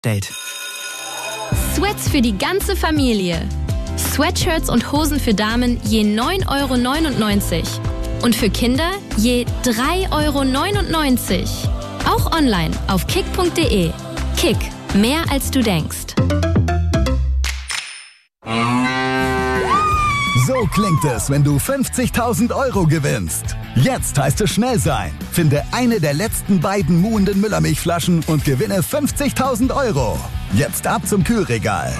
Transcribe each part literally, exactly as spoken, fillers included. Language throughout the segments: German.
Date. Sweats für die ganze Familie. Sweatshirts und Hosen für Damen je neun Euro neunundneunzig. Und für Kinder je drei Euro neunundneunzig. Auch online auf kick punkt de. Kick, mehr als du denkst. So klingt es, wenn du fünfzigtausend Euro gewinnst. Jetzt heißt es schnell sein. Finde eine der letzten beiden muhenden Müllermilchflaschen und gewinne fünfzigtausend Euro. Jetzt ab zum Kühlregal.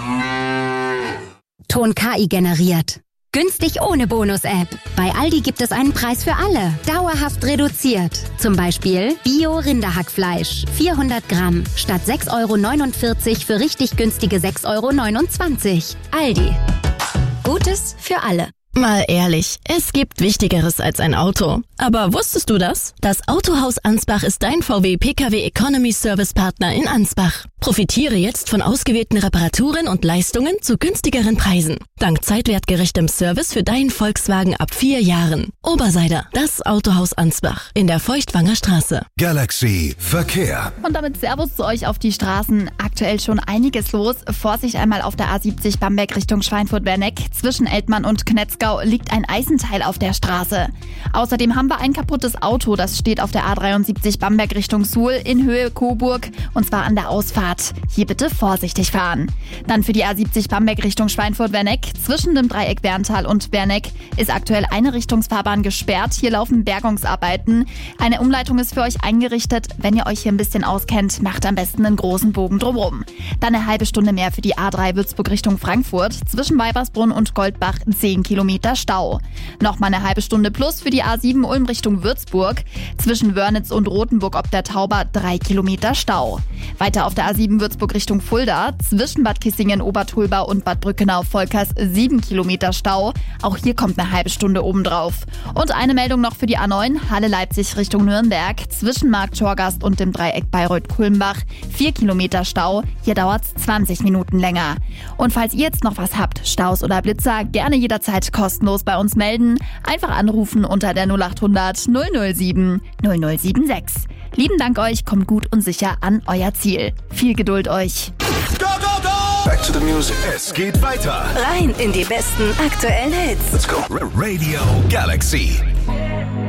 Ton K I generiert. Günstig ohne Bonus-App. Bei Aldi gibt es einen Preis für alle. Dauerhaft reduziert. Zum Beispiel Bio-Rinderhackfleisch. vierhundert Gramm. Statt sechs Euro neunundvierzig für richtig günstige sechs Euro neunundzwanzig. Aldi. Gutes für alle. Mal ehrlich, es gibt Wichtigeres als ein Auto. Aber wusstest du das? Das Autohaus Ansbach ist dein V W P K W Economy Service Partner in Ansbach. Profitiere jetzt von ausgewählten Reparaturen und Leistungen zu günstigeren Preisen. Dank zeitwertgerechtem Service für deinen Volkswagen ab vier Jahren. Oberseider, das Autohaus Ansbach in der Feuchtwanger Straße. Galaxy Verkehr. Und damit Servus zu euch auf die Straßen. Aktuell schon einiges los. Vorsicht einmal auf der A siebzig Bamberg Richtung Schweinfurt-Werneck. Zwischen Eltmann und Knetzgau liegt ein Eisenteil auf der Straße. Außerdem haben wir ein kaputtes Auto. Das steht auf der A dreiundsiebzig Bamberg Richtung Suhl in Höhe Coburg. Und zwar an der Ausfahrt. Hier bitte vorsichtig fahren. Dann für die A siebzig Bamberg Richtung Schweinfurt-Werneck. Zwischen dem Dreieck Berntal und Werneck ist aktuell eine Richtungsfahrbahn gesperrt. Hier laufen Bergungsarbeiten. Eine Umleitung ist für euch eingerichtet. Wenn ihr euch hier ein bisschen auskennt, macht am besten einen großen Bogen drumherum. Dann eine halbe Stunde mehr für die A drei Würzburg Richtung Frankfurt. Zwischen Weibersbrunn und Goldbach zehn Kilometer Stau. Nochmal eine halbe Stunde plus für die A sieben Ulm Richtung Würzburg. Zwischen Wörnitz und Rothenburg ob der Tauber drei Kilometer Stau. Weiter auf der A sieben Würzburg Richtung Fulda. Zwischen Bad Kissingen, Obertulba und Bad Brückenau-Volkers sieben Kilometer Stau. Auch hier kommt eine halbe Stunde obendrauf. Und eine Meldung noch für die A neun Halle Leipzig Richtung Nürnberg. Zwischen Markt-Torgast und dem Dreieck Bayreuth-Kulmbach vier Kilometer Stau. Hier dauert es zwanzig Minuten länger. Und falls ihr jetzt noch was habt, Staus oder Blitzer, gerne jederzeit kostenlos bei uns melden. Einfach anrufen unter der null achthundert null null sieben null null sieben sechs. Lieben Dank euch, kommt gut und sicher an euer Ziel. Viel Geduld euch. Go, go, go! Back to the music. Es geht weiter. Rein in die besten aktuellen Hits. Let's go. Radio Galaxy.